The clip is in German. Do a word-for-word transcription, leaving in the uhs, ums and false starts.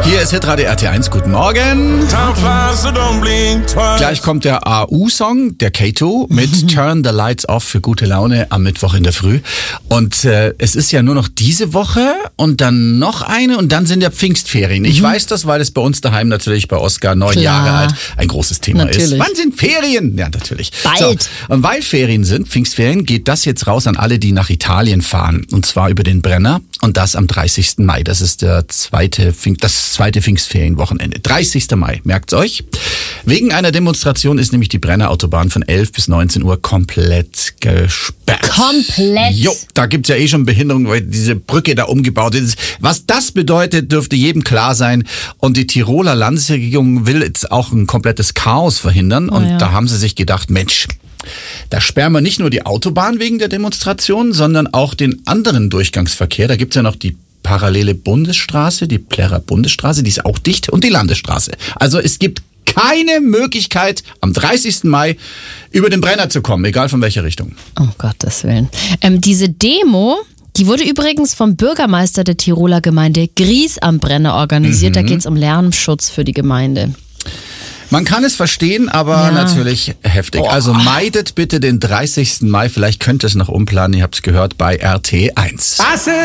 Hier ist Hitradio R T eins, guten Morgen. Gleich kommt der A U-Song, der Kato, mit Turn the Lights Off für gute Laune am Mittwoch in der Früh. Und äh, es ist ja nur noch diese Woche und dann noch eine und dann sind ja Pfingstferien. Ich mhm. weiß das, weil es bei uns daheim natürlich bei Oskar, neun Klar. Jahre alt, ein großes Thema natürlich. ist. Wann sind Ferien? Ja, natürlich. Bald. So, und weil Ferien sind, Pfingstferien, geht das jetzt raus an alle, die nach Italien fahren. Und zwar über den Brenner und das am dreißigsten Mai. Das ist der zweite, das zweite Pfingstferienwochenende. dreißigsten Mai, merkt's euch. Wegen einer Demonstration ist nämlich die Brenner Autobahn von elf bis neunzehn Uhr komplett gesperrt. Komplett? Jo, da gibt's ja eh schon Behinderung, weil diese Brücke da umgebaut ist. Was das bedeutet, dürfte jedem klar sein. Und die Tiroler Landesregierung will jetzt auch ein komplettes Chaos verhindern. Und oh ja. da haben sie sich gedacht, Mensch, da sperren wir nicht nur die Autobahn wegen der Demonstration, sondern auch den anderen Durchgangsverkehr. Da gibt's ja noch die parallele Bundesstraße, die Plärrer Bundesstraße, die ist auch dicht, und die Landesstraße. Also es gibt keine Möglichkeit, am dreißigsten Mai über den Brenner zu kommen, egal von welcher Richtung. Oh Gottes Willen. Ähm, diese Demo, die wurde übrigens vom Bürgermeister der Tiroler Gemeinde Gries am Brenner organisiert. Mhm. Da geht es um Lärmschutz für die Gemeinde. Man kann es verstehen, aber ja. natürlich heftig. Boah. Also meidet bitte den dreißigsten Mai. Vielleicht könnt ihr es noch umplanen. Ihr habt es gehört bei R T eins. Was?